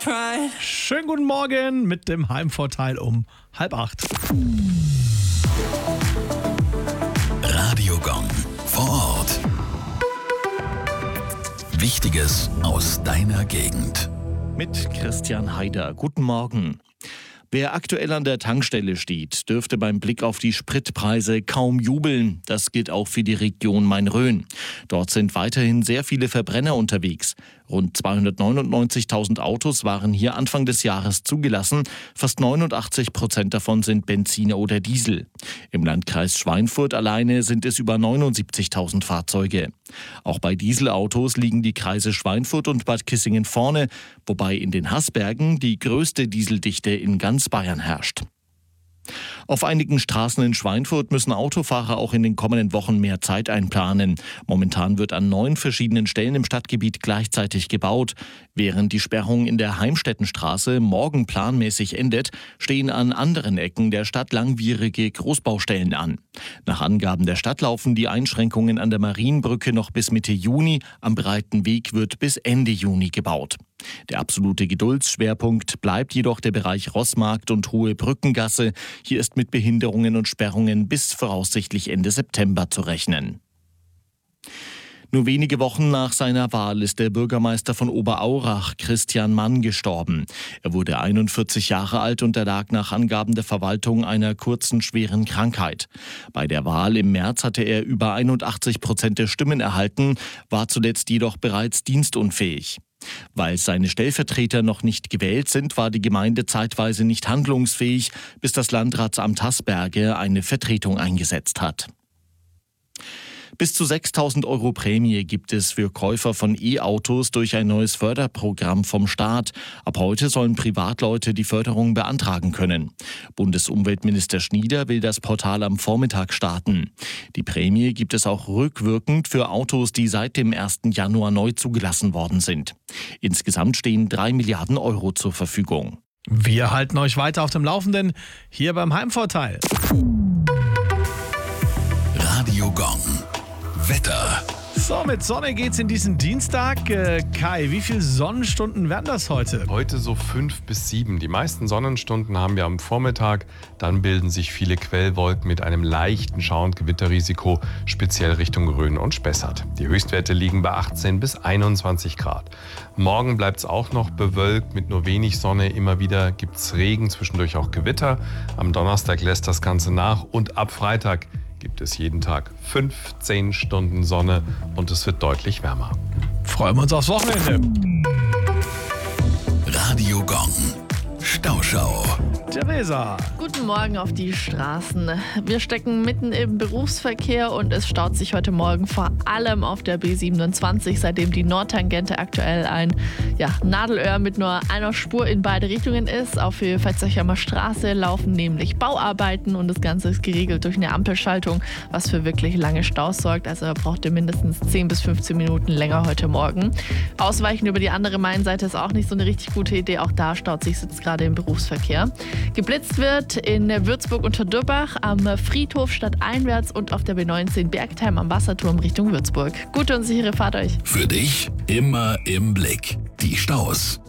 pride. Schönen guten Morgen mit dem Heimvorteil um 7:30. Radio Gong vor Ort. Wichtiges aus deiner Gegend. Mit Christian Haider. Guten Morgen. Wer aktuell an der Tankstelle steht, dürfte beim Blick auf die Spritpreise kaum jubeln. Das gilt auch für die Region Main-Rhön. Dort sind weiterhin sehr viele Verbrenner unterwegs. Rund 299.000 Autos waren hier Anfang des Jahres zugelassen. Fast 89% davon sind Benziner oder Diesel. Im Landkreis Schweinfurt alleine sind es über 79.000 Fahrzeuge. Auch bei Dieselautos liegen die Kreise Schweinfurt und Bad Kissingen vorne, wobei in den Haßbergen die größte Dieseldichte in ganz Bayern herrscht. Auf einigen Straßen in Schweinfurt müssen Autofahrer auch in den kommenden Wochen mehr Zeit einplanen. Momentan wird an 9 verschiedenen Stellen im Stadtgebiet gleichzeitig gebaut. Während die Sperrung in der Heimstättenstraße morgen planmäßig endet, stehen an anderen Ecken der Stadt langwierige Großbaustellen an. Nach Angaben der Stadt laufen die Einschränkungen an der Marienbrücke noch bis Mitte Juni. Am Breiten Weg wird bis Ende Juni gebaut. Der absolute Geduldsschwerpunkt bleibt jedoch der Bereich Rossmarkt und Hohe Brückengasse. Hier ist mit Behinderungen und Sperrungen bis voraussichtlich Ende September zu rechnen. Nur wenige Wochen nach seiner Wahl ist der Bürgermeister von Oberaurach, Christian Mann, gestorben. Er wurde 41 Jahre alt und erlag nach Angaben der Verwaltung einer kurzen, schweren Krankheit. Bei der Wahl im März hatte er über 81% der Stimmen erhalten, war zuletzt jedoch bereits dienstunfähig. Weil seine Stellvertreter noch nicht gewählt sind, war die Gemeinde zeitweise nicht handlungsfähig, bis das Landratsamt Haßberge eine Vertretung eingesetzt hat. Bis zu 6.000 € Prämie gibt es für Käufer von E-Autos durch ein neues Förderprogramm vom Staat. Ab heute sollen Privatleute die Förderung beantragen können. Bundesumweltminister Schnieder will das Portal am Vormittag starten. Die Prämie gibt es auch rückwirkend für Autos, die seit dem 1. Januar neu zugelassen worden sind. Insgesamt stehen 3 Milliarden € zur Verfügung. Wir halten euch weiter auf dem Laufenden hier beim Heimvorteil. Radio Gong. Wetter. So, mit Sonne geht's in diesen Dienstag. Kai, wie viele Sonnenstunden werden das heute? Heute so 5 bis 7. Die meisten Sonnenstunden haben wir am Vormittag. Dann bilden sich viele Quellwolken mit einem leichten Schauer- und Gewitterrisiko, speziell Richtung Rhön und Spessart. Die Höchstwerte liegen bei 18 bis 21 Grad. Morgen bleibt es auch noch bewölkt mit nur wenig Sonne. Immer wieder gibt es Regen, zwischendurch auch Gewitter. Am Donnerstag lässt das Ganze nach und ab Freitag gibt es jeden Tag 15 Stunden Sonne und es wird deutlich wärmer. Freuen wir uns aufs Wochenende. Radio Gong. Stauschau. Theresa. Guten Morgen auf die Straßen. Wir stecken mitten im Berufsverkehr und es staut sich heute Morgen vor allem auf der B27, seitdem die Nordtangente aktuell ein Nadelöhr mit nur einer Spur in beide Richtungen ist. Auf der Veitshöchheimer Straße laufen nämlich Bauarbeiten und das Ganze ist geregelt durch eine Ampelschaltung, was für wirklich lange Staus sorgt. Also braucht ihr mindestens 10 bis 15 Minuten länger heute Morgen. Ausweichen über die andere Mainseite ist auch nicht so eine richtig gute Idee. Auch da staut sich jetzt gerade im Berufsverkehr. Geblitzt wird in Würzburg unter Dürbach, am Friedhof stadteinwärts und auf der B19 Bergtheim am Wasserturm Richtung Würzburg. Gute und sichere Fahrt euch. Für dich immer im Blick. Die Staus.